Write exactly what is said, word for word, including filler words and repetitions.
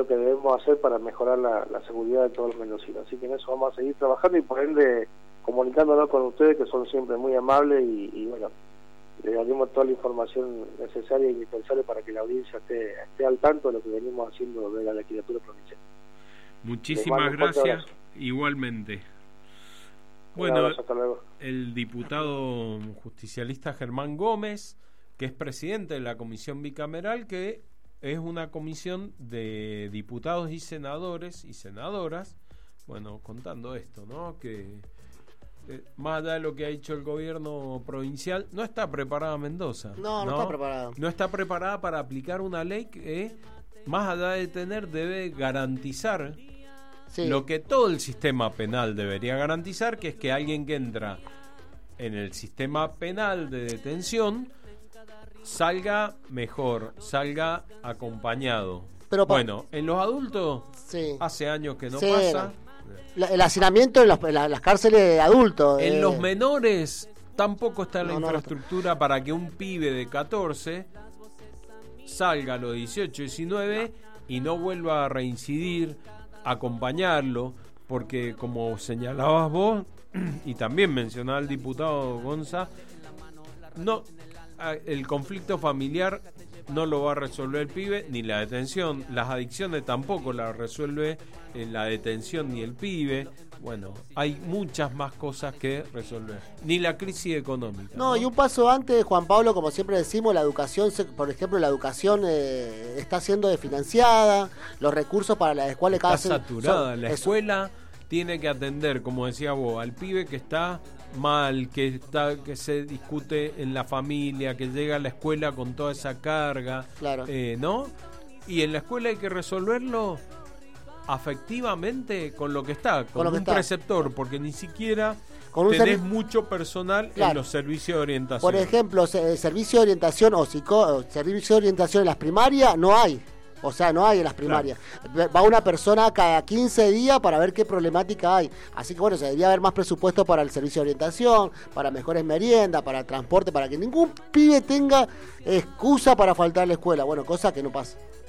lo que debemos hacer para mejorar la, la seguridad de todos los mendocinos. Así que en eso vamos a seguir trabajando y por ende comunicándonos con ustedes, que son siempre muy amables, y, y bueno, le daremos toda la información necesaria e indispensable para que la audiencia esté, esté al tanto de lo que venimos haciendo de la legislatura provincial. Muchísimas gracias, igualmente. Bueno, el diputado justicialista Germán Gómez, que es presidente de la comisión bicameral, que es una comisión de diputados y senadores y senadoras, bueno, contando esto, ¿no? Que eh, más allá de lo que ha hecho el gobierno provincial, no está preparada Mendoza. No, no, no está preparada. No está preparada para aplicar una ley que, más allá de tener, debe garantizar sí. lo que todo el sistema penal debería garantizar, que es que alguien que entra en el sistema penal de detención salga mejor, salga acompañado. Pero bueno, en los adultos sí. hace años que no sí, pasa. La, el hacinamiento en, los, en, la, en las cárceles de adultos. En eh. los menores tampoco está la no, infraestructura no, no. para que un pibe de catorce salga a los dieciocho, diecinueve y no vuelva a reincidir, acompañarlo, porque como señalabas vos y también mencionaba el diputado Gonza, no, el conflicto familiar no lo va a resolver el pibe ni la detención, las adicciones tampoco las resuelve la detención ni el pibe. Bueno, hay muchas más cosas que resolver, ni la crisis económica. No, ¿no? Y un paso antes, Juan Pablo, como siempre decimos, la educación, por ejemplo, la educación eh, está siendo desfinanciada, los recursos para las escuelas está cada saturada, son, la eso. escuela tiene que atender, como decía vos, al pibe que está mal, que está que se discute en la familia, que llega a la escuela con toda esa carga, claro. eh, ¿no? Y en la escuela hay que resolverlo afectivamente con lo que está, con, con lo que un está. preceptor, porque ni siquiera con un tenés servi- mucho personal claro. en los servicios de orientación. Por ejemplo, se, servicio de orientación o psico, servicio de orientación en las primarias no hay. O sea, no hay en las primarias. Claro. Va una persona cada quince días para ver qué problemática hay. Así que bueno, se debería haber más presupuesto para el servicio de orientación, para mejores meriendas, para transporte, para que ningún pibe tenga excusa para faltar a la escuela. Bueno, cosa que no pasa.